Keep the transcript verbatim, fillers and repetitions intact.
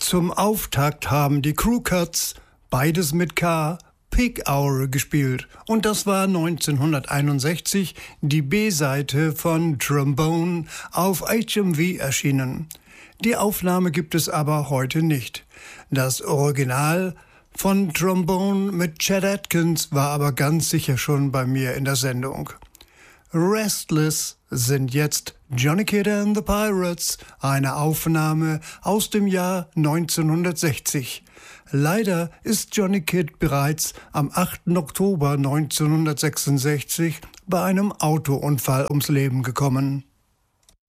Zum Auftakt haben die Crew Cuts, beides mit K, Peak Hour gespielt. Und das war neunzehnhunderteinundsechzig die B-Seite von Trombone auf H M V erschienen. Die Aufnahme gibt es aber heute nicht. Das Original von Trombone mit Chet Atkins war aber ganz sicher schon bei mir in der Sendung. Restless sind jetzt Johnny Kidd and the Pirates, eine Aufnahme aus dem Jahr neunzehnhundertsechzig. Leider ist Johnny Kidd bereits am achten Oktober neunzehnhundertsechsundsechzig bei einem Autounfall ums Leben gekommen.